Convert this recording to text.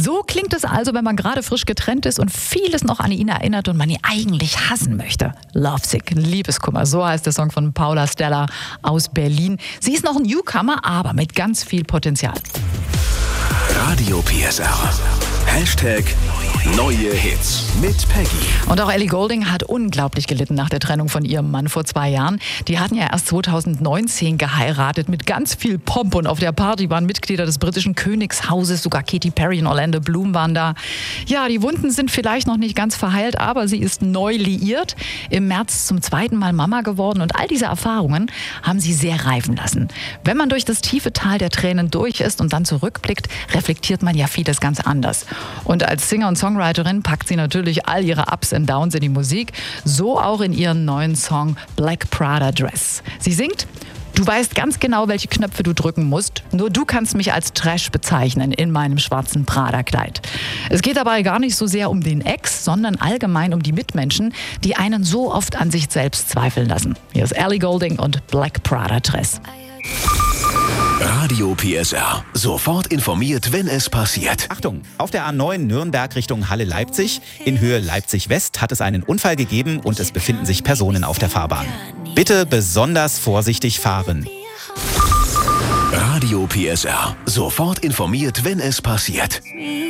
So klingt es also, wenn man gerade frisch getrennt ist und vieles noch an ihn erinnert und man ihn eigentlich hassen möchte. Lovesick, Liebeskummer, so heißt der Song von Paula Stella aus Berlin. Sie ist noch ein Newcomer, aber mit ganz viel Potenzial. Radio PSR. Hashtag Neue Hits mit Peggy. Und auch Ellie Goulding hat unglaublich gelitten nach der Trennung von ihrem Mann vor 2 Jahren. Die hatten ja erst 2019 geheiratet mit ganz viel Pomp und auf der Party waren Mitglieder des britischen Königshauses, sogar Katy Perry und Orlando Bloom waren da. Ja, die Wunden sind vielleicht noch nicht ganz verheilt, aber sie ist neu liiert, im März zum 2. Mal Mama geworden und all diese Erfahrungen haben sie sehr reifen lassen. Wenn man durch das tiefe Tal der Tränen durch ist und dann zurückblickt, reflektiert man ja vieles ganz anders. Und als Singer und Songwriterin packt sie natürlich all ihre Ups und Downs in die Musik, so auch in ihren neuen Song Black Prada Dress. Sie singt: Du weißt ganz genau, welche Knöpfe du drücken musst. Nur du kannst mich als Trash bezeichnen in meinem schwarzen Prada-Kleid. Es geht dabei gar nicht so sehr um den Ex, sondern allgemein um die Mitmenschen, die einen so oft an sich selbst zweifeln lassen. Hier ist Ellie Goulding und Black Prada Dress. Radio PSR. Sofort informiert, wenn es passiert. Achtung, auf der A9 Nürnberg Richtung Halle-Leipzig. In Höhe Leipzig-West hat es einen Unfall gegeben und es befinden sich Personen auf der Fahrbahn. Bitte besonders vorsichtig fahren. Radio PSR. Sofort informiert, wenn es passiert.